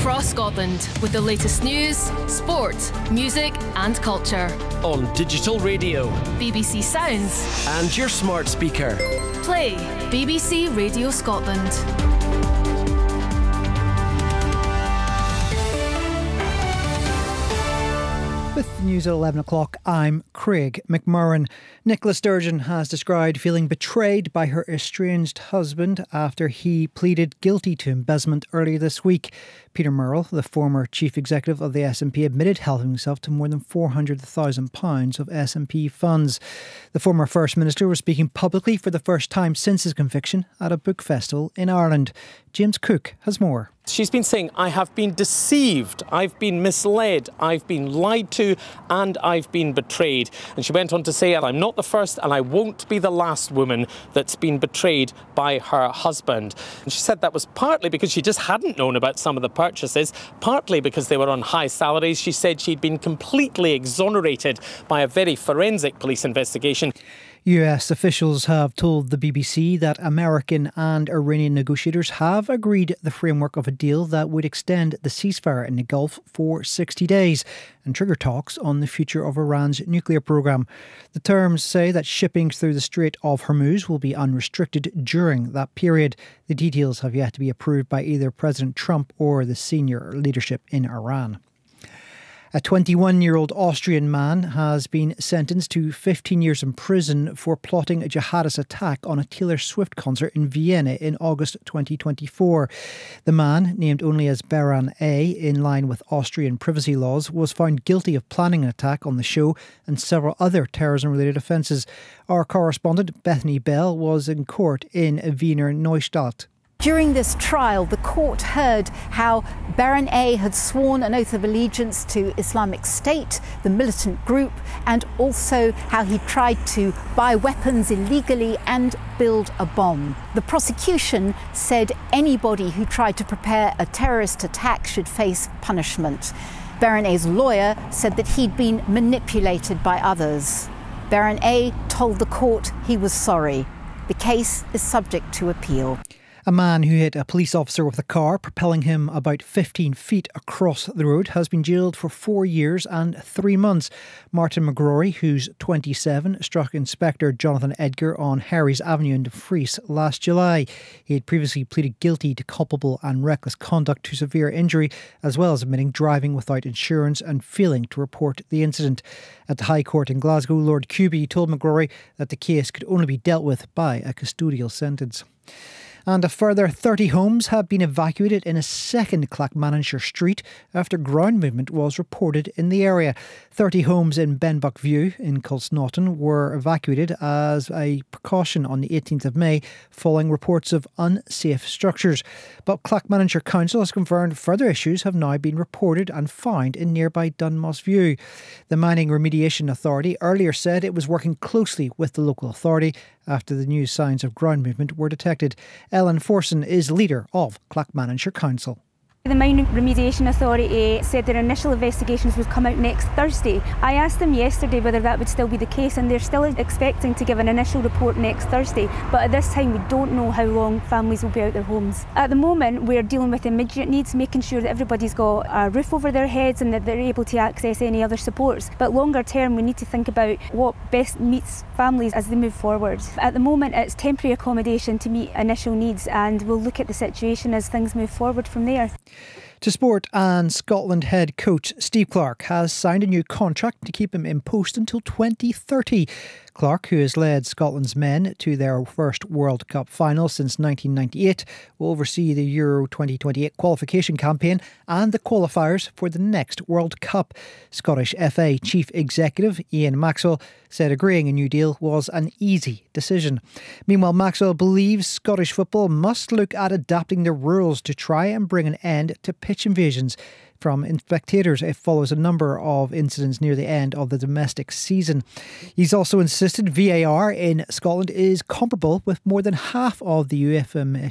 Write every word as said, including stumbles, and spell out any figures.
across Scotland with the latest news, sport, music and culture. On digital radio, B B C Sounds and your smart speaker. Play B B C Radio Scotland. With the news at eleven o'clock, I'm Craig McMurran. Nicola Sturgeon has described feeling betrayed by her estranged husband after he pleaded guilty to embezzlement earlier this week. Peter Murrell, the former chief executive of the S N P, admitted helping himself to more than four hundred thousand pounds of S N P funds. The former First Minister was speaking publicly for the first time since his conviction at a book festival in Ireland. James Cook has more. She's been saying, I have been deceived, I've been misled, I've been lied to and I've been betrayed. And she went on to say, I'm not the first and I won't be the last woman that's been betrayed by her husband. And she said that was partly because she just hadn't known about some of the purchases, partly because they were on high salaries. She said she'd been completely exonerated by a very forensic police investigation. U S officials have told the B B C that American and Iranian negotiators have agreed the framework of a deal that would extend the ceasefire in the Gulf for sixty days and trigger talks on the future of Iran's nuclear programme. The terms say that shipping through the Strait of Hormuz will be unrestricted during that period. The details have yet to be approved by either President Trump or the senior leadership in Iran. A twenty-one-year-old Austrian man has been sentenced to fifteen years in prison for plotting a jihadist attack on a Taylor Swift concert in Vienna in August twenty twenty-four. The man, named only as Baran A, in line with Austrian privacy laws, was found guilty of planning an attack on the show and several other terrorism-related offences. Our correspondent Bethany Bell was in court in Wiener Neustadt. During this trial, the court heard how Baran A had sworn an oath of allegiance to Islamic State, the militant group, and also how he tried to buy weapons illegally and build a bomb. The prosecution said anybody who tried to prepare a terrorist attack should face punishment. Baran A's lawyer said that he'd been manipulated by others. Baran A told the court he was sorry. The case is subject to appeal. A man who hit a police officer with a car, propelling him about fifteen feet across the road, has been jailed for four years and three months. Martin McGrory, who's twenty-seven, struck Inspector Jonathan Edgar on Harry's Avenue in Dumfries last July. He had previously pleaded guilty to culpable and reckless conduct to severe injury, as well as admitting driving without insurance and failing to report the incident. At the High Court in Glasgow, Lord Kuby told McGrory that the case could only be dealt with by a custodial sentence. And a further thirty homes have been evacuated in a second Clackmannanshire street after ground movement was reported in the area. thirty homes in Benbuck View in Colsnaughton were evacuated as a precaution on the eighteenth of May following reports of unsafe structures. But Clackmannanshire Council has confirmed further issues have now been reported and found in nearby Dunmoss View. The Mining Remediation Authority earlier said it was working closely with the local authority after the new signs of ground movement were detected. Ellen Forson is leader of Clackmannanshire Council. The Mining Remediation Authority said their initial investigations would come out next Thursday. I asked them yesterday whether that would still be the case, and they're still expecting to give an initial report next Thursday, but at this time we don't know how long families will be out their homes. At the moment we're dealing with immediate needs, making sure that everybody's got a roof over their heads and that they're able to access any other supports. But longer term we need to think about what best meets families as they move forward. At the moment it's temporary accommodation to meet initial needs, and we'll look at the situation as things move forward from there. To sport, and Scotland head coach Steve Clarke has signed a new contract to keep him in post until twenty thirty. Clarke, who has led Scotland's men to their first World Cup final since nineteen ninety-eight, will oversee the Euro twenty twenty-eight qualification campaign and the qualifiers for the next World Cup. Scottish F A Chief Executive Ian Maxwell said agreeing a new deal was an easy decision. Meanwhile, Maxwell believes Scottish football must look at adapting the rules to try and bring an end to pitch invasions from spectators. It follows a number of incidents near the end of the domestic season. He's also insisted V A R in Scotland is comparable with more than half of the UEFA